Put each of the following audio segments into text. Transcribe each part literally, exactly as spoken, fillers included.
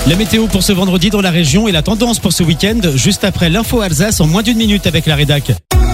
La météo pour ce vendredi dans la région et la tendance pour ce week-end, juste après l'info Alsace en moins d'une minute avec la rédac.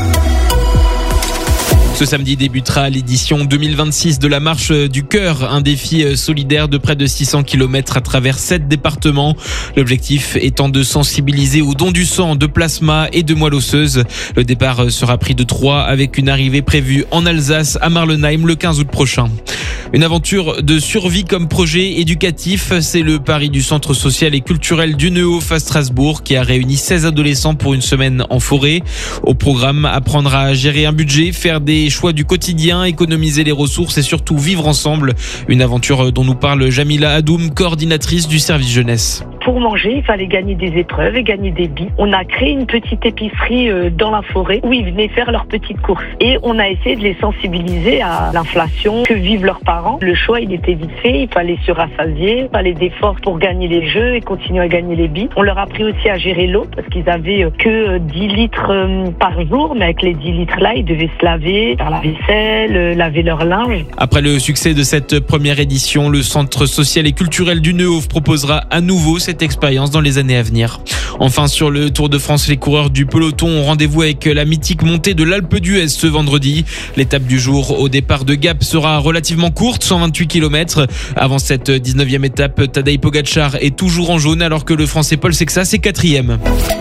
Ce samedi débutera l'édition deux mille vingt-six de la Marche du Cœur, un défi solidaire de près de six cents kilomètres à travers sept départements. L'objectif étant de sensibiliser au don du sang, de plasma et de moelle osseuse. Le départ sera pris de Troyes avec une arrivée prévue en Alsace à Marlenheim le quinze août prochain. Une aventure de survie comme projet éducatif, c'est le pari du centre social et culturel du Neuhof à Strasbourg qui a réuni seize adolescents pour une semaine en forêt. Au programme, apprendre à gérer un budget, faire des choix du quotidien, économiser les ressources et surtout vivre ensemble. Une aventure dont nous parle Jamila Hadoum, coordinatrice du service jeunesse. Pour manger, il fallait gagner des épreuves et gagner des billes. On a créé une petite épicerie dans la forêt où ils venaient faire leurs petites courses. Et on a essayé de les sensibiliser à l'inflation que vivent leurs parents. Le choix, il était vite fait. Il fallait se rassasier, il fallait d'efforts pour gagner les jeux et continuer à gagner les billes. On leur a appris aussi à gérer l'eau parce qu'ils avaient que dix litres par jour. Mais avec les dix litres-là, ils devaient se laver, faire la vaisselle, laver leur linge. Après le succès de cette première édition, le centre social et culturel du Neuhof proposera à nouveau cette expérience dans les années à venir. Enfin, sur le Tour de France, les coureurs du peloton ont rendez-vous avec la mythique montée de l'Alpe d'Huez ce vendredi. L'étape du jour au départ de Gap sera relativement courte, cent vingt-huit kilomètres. Avant cette dix-neuvième étape, Tadej Pogacar est toujours en jaune alors que le Français Paul Sexas est quatrième.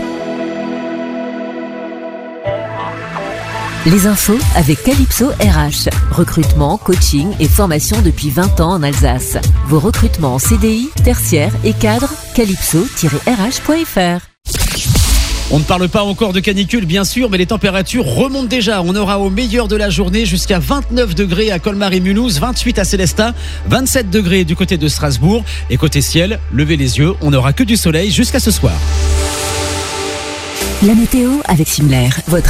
Les infos avec Calypso R H. Recrutement, coaching et formation depuis vingt ans en Alsace. Vos recrutements en C D I, tertiaire et cadre, calypso tiret r h point f r. On ne parle pas encore de canicule, bien sûr, mais les températures remontent déjà. On aura au meilleur de la journée jusqu'à vingt-neuf degrés à Colmar et Mulhouse, vingt-huit à Célestat, vingt-sept degrés du côté de Strasbourg. Et côté ciel, levez les yeux, on n'aura que du soleil jusqu'à ce soir. La météo avec Simler, votre